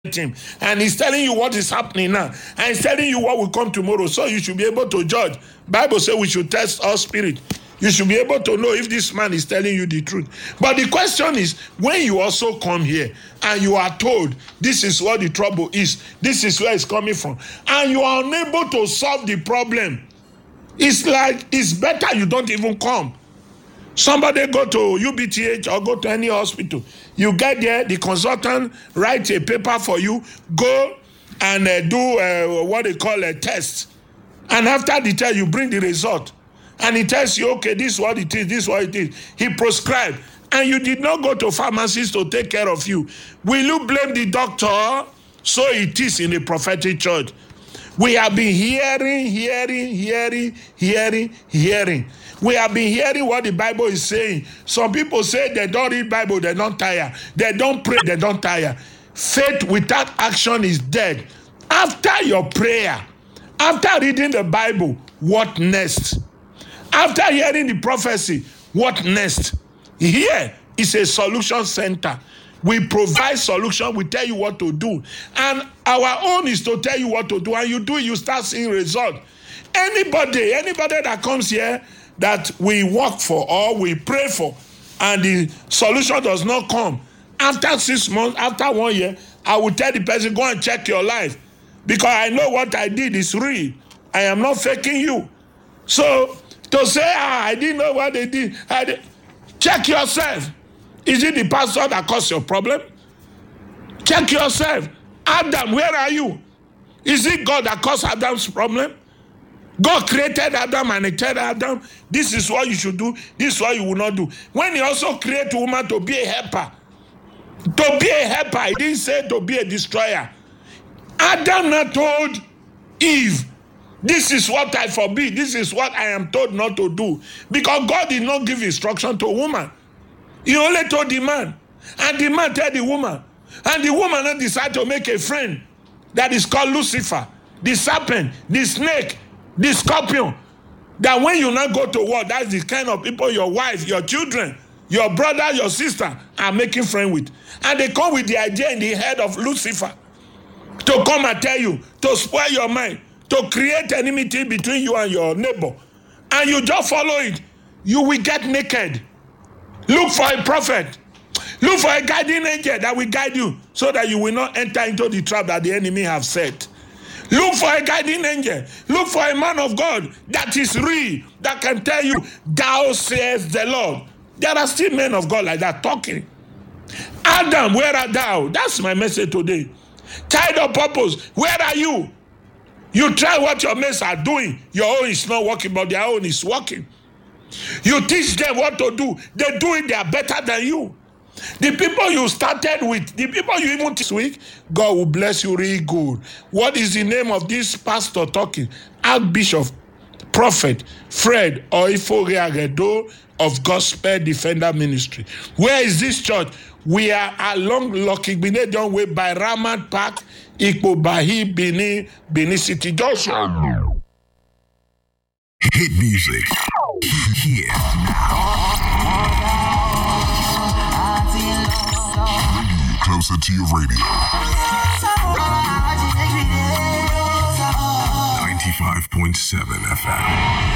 him, and he's telling you what is happening now, and he's telling you what will come tomorrow, so you should be able to judge. Bible says we should test our spirit. You should be able to know if this man is telling you the truth. But the question is, when you also come here and you are told this is what the trouble is, this is where it's coming from, and you are unable to solve the problem, it's like it's better you don't even come. Somebody go to UBTH or go to any hospital. You get there, the consultant writes a paper for you, go and do what they call a test. And after the test, you bring the result. And he tells you, okay, this is what it is, this is what it is. He prescribed. And you did not go to pharmacists to take care of you. Will you blame the doctor? So it is in the prophetic church. We have been hearing. We have been hearing what the Bible is saying. Some people say they don't read Bible, they don't tire. They don't pray, they don't tire. Faith without action is dead. After your prayer, after reading the Bible, what next? After hearing the prophecy, what next? Here is a solution center. We provide solution, we tell you what to do. And our own is to tell you what to do. And you do, you start seeing result. Anybody that comes here that we work for or we pray for, and the solution does not come, after 6 months, after 1 year, I will tell the person, go and check your life. Because I know what I did is real. I am not faking you. So, to say, I didn't know what they did, check yourself. Is it the pastor that caused your problem? Check yourself. Adam, where are you? Is it God that caused Adam's problem? God created Adam and he told Adam, this is what you should do, this is what you will not do. When he also created woman to be a helper, he didn't say to be a destroyer. Adam not told Eve, this is what I forbid, this is what I am told not to do. Because God did not give instruction to a woman. He only told the man. And the man told the woman. And the woman then decided to make a friend that is called Lucifer, the serpent, the snake, the scorpion. That when you now go to war, that's the kind of people your wife, your children, your brother, your sister are making friends with. And they come with the idea in the head of Lucifer to come and tell you, to spoil your mind, to create enmity between you and your neighbor. And you just follow it. You will get naked. Look for a prophet. Look for a guiding angel that will guide you so that you will not enter into the trap that the enemy have set. Look for a guiding angel. Look for a man of God that is real, that can tell you, thou sayest the Lord. There are still men of God like that talking. Adam, where art thou? That's my message today. Child of purpose, where are you? You try what your mates are doing. Your own is not working, but their own is working. You teach them what to do. They do it, they are better than you. The people you started with, the people you even this week, God will bless you really good. What is the name of this pastor talking? Archbishop, Prophet Fred Oiforiagedo of Gospel Defender Ministry. Where is this church? We are along Lokibine Way by Ramat Park, Ikpobahi, Benin City. Joshua. Hit music. Here closer to your radio. 95.7 FM.